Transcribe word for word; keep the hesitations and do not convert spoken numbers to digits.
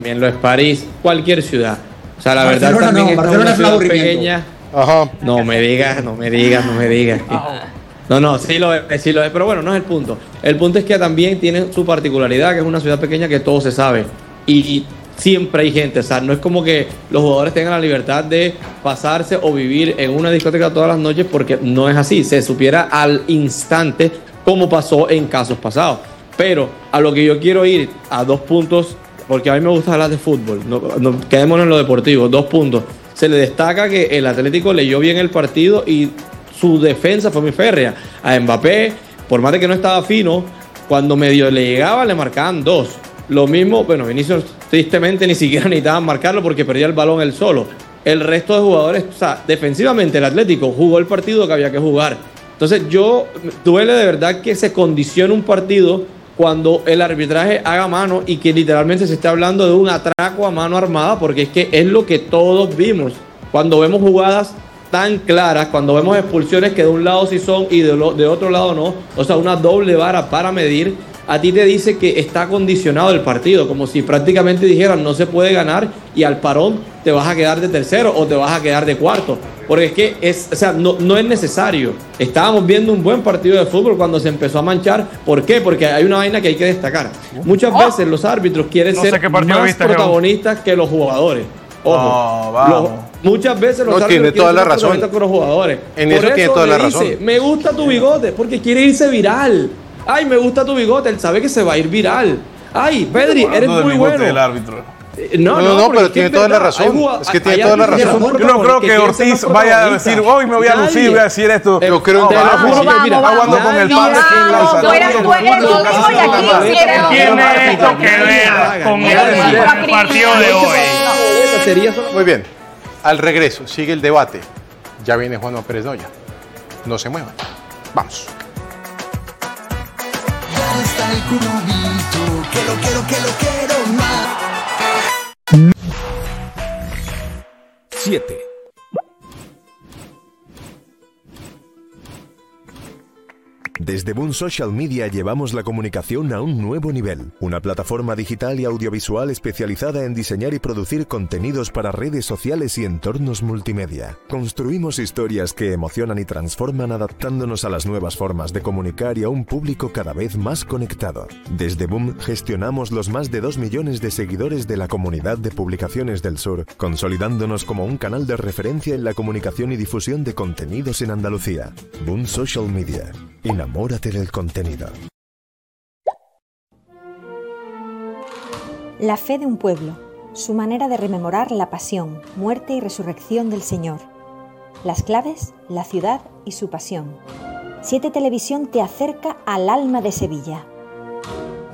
también lo es París, cualquier ciudad. O sea, la Barcelona verdad también no, es Barcelona una es un ciudad aburrimiento. pequeña. Ajá. No me digas, no me digas, no me digas. que- No, no, sí lo es, sí lo es, pero bueno, no es el punto. El punto es que también tiene su particularidad, que es una ciudad pequeña que todo se sabe. Y siempre hay gente, o sea, no es como que los jugadores tengan la libertad de pasarse o vivir en una discoteca todas las noches, porque no es así. Se supiera al instante como pasó en casos pasados. Pero a lo que yo quiero ir, a dos puntos, porque a mí me gusta hablar de fútbol, no, no, quedémonos en lo deportivo, dos puntos. Se le destaca que el Atlético leyó bien el partido y su defensa fue muy férrea. A Mbappé, por más de que no estaba fino, cuando medio le llegaba le marcaban dos. Lo mismo, bueno, Vinicius tristemente ni siquiera necesitaban marcarlo porque perdía el balón él solo. El resto de jugadores, o sea, defensivamente el Atlético jugó el partido que había que jugar. Entonces yo, duele de verdad que se condicione un partido cuando el arbitraje haga mano y que literalmente se esté hablando de un atraco a mano armada, porque es que es lo que todos vimos. Cuando vemos jugadas tan claras, cuando vemos expulsiones que de un lado sí son y de, lo, de otro lado no, o sea, una doble vara para medir, a ti te dice que está condicionado el partido, como si prácticamente dijeran no se puede ganar y al parón te vas a quedar de tercero o te vas a quedar de cuarto. Porque es que es, o sea, no, no es necesario. Estábamos viendo un buen partido de fútbol cuando se empezó a manchar. ¿Por qué? Porque hay una vaina que hay que destacar. Muchas veces los árbitros quieren No sé ser qué partido más viste, protagonistas que los jugadores. Ojo, No, vamos. los- muchas veces los No, árbitros tiene quieren toda la ser más razón. protagonistas que los jugadores. En Por eso tiene toda le la dice, razón. me gusta tu bigote, porque quiere irse viral. Ay, me gusta tu bigote, él sabe que se va a ir viral. Ay, Pedri, eres Hablando del muy bigote bueno. del árbitro. Eh, No, No, no, no, porque pero es tiene que toda la verdad, razón. hay jugad- Es que tiene hay toda la árbitros que razón. son Yo no creo que quieren ser Ortiz más vaya a decir, protagonistas. hoy me voy a lucir, Nadie. voy a decir esto. Eh, Yo creo te que lo vamos, juro que, vamos, mira, aguando con el nadie- padre aquí en la Vamos, sala. tú eres- tú eres el único y aquí sí eres- Tiene esto que ver con Eres el un criminal. partido de hoy. Sería solo- Muy bien. Al regreso, sigue el debate. Ya viene Juanma Pérez Noya. No se muevan. Vamos. Ya está el curubito, que lo quiero, que lo quiero más. siete. Desde Boom Social Media llevamos la comunicación a un nuevo nivel. Una plataforma digital y audiovisual especializada en diseñar y producir contenidos para redes sociales y entornos multimedia. Construimos historias que emocionan y transforman adaptándonos a las nuevas formas de comunicar y a un público cada vez más conectado. Desde Boom gestionamos los más de dos millones de seguidores de la comunidad de publicaciones del sur, consolidándonos como un canal de referencia en la comunicación y difusión de contenidos en Andalucía. Boom Social Media. Enamórate del contenido. La fe de un pueblo, su manera de rememorar la pasión, muerte y resurrección del Señor. Las claves, la ciudad y su pasión. Siete Televisión te acerca al alma de Sevilla.